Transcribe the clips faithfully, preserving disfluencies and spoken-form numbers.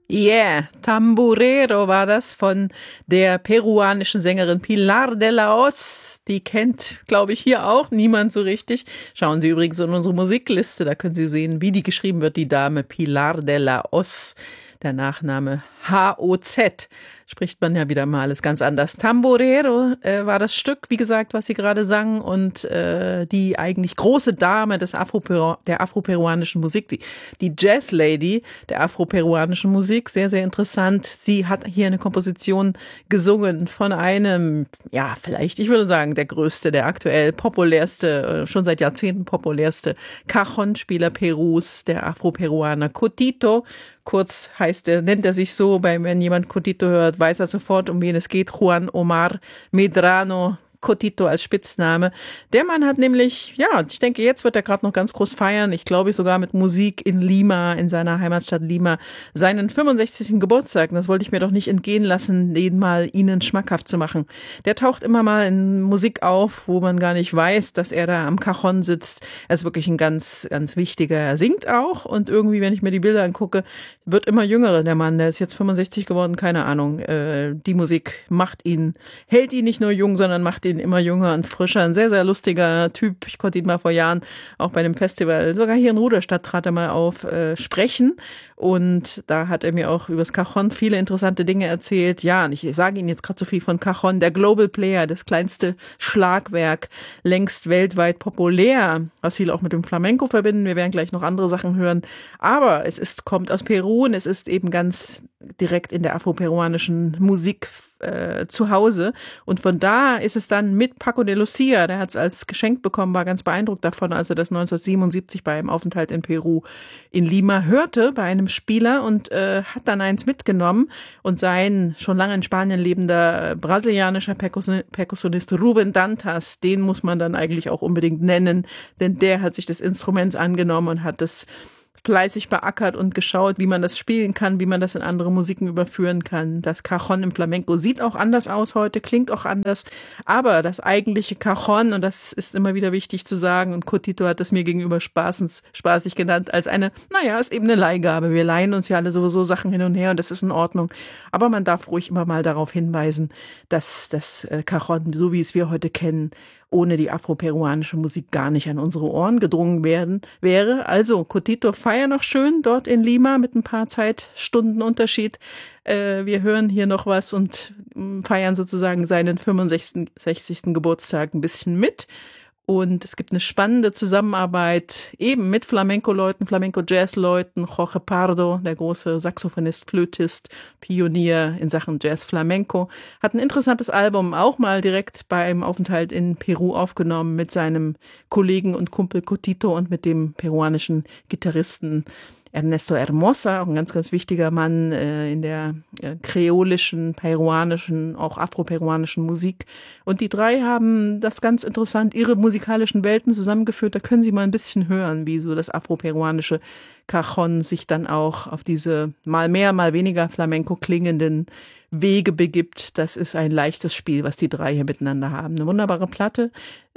Yeah, Tamburero war das von der peruanischen Sängerin Pilar de la Hoz. Die kennt, glaube ich, hier auch niemand so richtig. Schauen Sie übrigens in unsere Musikliste, da können Sie sehen, wie die geschrieben wird, die Dame Pilar de la Hoz. Der Nachname H O Z. Spricht man ja wieder mal alles ganz anders. Tamborero äh, war das Stück, wie gesagt, was sie gerade sang, und äh, die eigentlich große Dame des Afro der afroperuanischen Musik, die, die Jazz-Lady der afroperuanischen Musik, sehr, sehr interessant. Sie hat hier eine Komposition gesungen von einem, ja, vielleicht, ich würde sagen, der größte, der aktuell populärste, äh, schon seit Jahrzehnten populärste Cajon-Spieler Perus, der Afroperuaner Cotito. Kurz heißt er, nennt er sich so, bei, wenn jemand Cotito hört, weiß er sofort, um wen es geht. Juan Omar Medrano, Cotito als Spitzname. Der Mann hat nämlich, ja, ich denke, jetzt wird er gerade noch ganz groß feiern, ich glaube sogar mit Musik in Lima, in seiner Heimatstadt Lima, seinen fünfundsechzigsten Geburtstag. Das wollte ich mir doch nicht entgehen lassen, den mal Ihnen schmackhaft zu machen. Der taucht immer mal in Musik auf, wo man gar nicht weiß, dass er da am Cajon sitzt. Er ist wirklich ein ganz, ganz wichtiger. Er singt auch, und irgendwie, wenn ich mir die Bilder angucke, wird immer jünger, der Mann. Der ist jetzt fünfundsechzig geworden, keine Ahnung. Äh, die Musik macht ihn, hält ihn nicht nur jung, sondern macht ihn immer jünger und frischer. Ein sehr, sehr lustiger Typ. Ich konnte ihn mal vor Jahren auch bei einem Festival, sogar hier in Ruderstadt, trat er mal auf, äh, sprechen. Und da hat er mir auch übers Cajon viele interessante Dinge erzählt. Ja, und ich sage Ihnen jetzt gerade so viel von Cajon, der Global Player, das kleinste Schlagwerk, längst weltweit populär, was viele auch mit dem Flamenco verbinden. Wir werden gleich noch andere Sachen hören. Aber es ist, kommt aus Peru, und es ist eben ganz direkt in der afroperuanischen Musik äh, zu Hause. Und von da ist es dann mit Paco de Lucia, der hat es als Geschenk bekommen, war ganz beeindruckt davon, als er das neunzehnhundertsiebenundsiebzig bei einem Aufenthalt in Peru in Lima hörte, bei einem Spieler, und äh, hat dann eins mitgenommen, und sein schon lange in Spanien lebender brasilianischer Perkussion, Perkussionist Ruben Dantas, den muss man dann eigentlich auch unbedingt nennen, denn der hat sich des Instruments angenommen und hat das fleißig beackert und geschaut, wie man das spielen kann, wie man das in andere Musiken überführen kann. Das Cajon im Flamenco sieht auch anders aus heute, klingt auch anders, aber das eigentliche Cajon, und das ist immer wieder wichtig zu sagen, und Cotito hat das mir gegenüber spaßens, spaßig genannt, als eine, naja, ist eben eine Leihgabe. Wir leihen uns ja alle sowieso Sachen hin und her, und das ist in Ordnung. Aber man darf ruhig immer mal darauf hinweisen, dass das Cajon, so wie es wir heute kennen, ohne die afroperuanische Musik gar nicht an unsere Ohren gedrungen werden wäre. Also Cotito, feier noch schön dort in Lima mit ein paar Zeitstunden Unterschied. Äh, wir hören hier noch was und feiern sozusagen seinen fünfundsechzigsten Geburtstag ein bisschen mit. Und es gibt eine spannende Zusammenarbeit eben mit Flamenco-Leuten, Flamenco-Jazz-Leuten. Jorge Pardo, der große Saxophonist, Flötist, Pionier in Sachen Jazz-Flamenco, hat ein interessantes Album auch mal direkt beim Aufenthalt in Peru aufgenommen mit seinem Kollegen und Kumpel Cotito und mit dem peruanischen Gitarristen Ernesto Hermosa, auch ein ganz, ganz wichtiger Mann äh, in der äh, kreolischen, peruanischen, auch afroperuanischen Musik. Und die drei haben das ganz interessant, ihre musikalischen Welten zusammengeführt. Da können Sie mal ein bisschen hören, wie so das afroperuanische Cajon sich dann auch auf diese mal mehr, mal weniger Flamenco klingenden Wege begibt. Das ist ein leichtes Spiel, was die drei hier miteinander haben. Eine wunderbare Platte,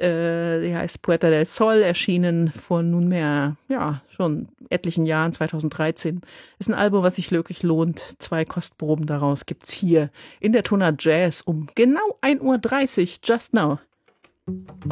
äh, die heißt Puerta del Sol, erschienen vor nunmehr, ja, schon etlichen Jahren, zweitausenddreizehn. Ist ein Album, was sich wirklich lohnt. Zwei Kostproben daraus gibt's hier in der Tonart Jazz um genau ein Uhr dreißig, just now.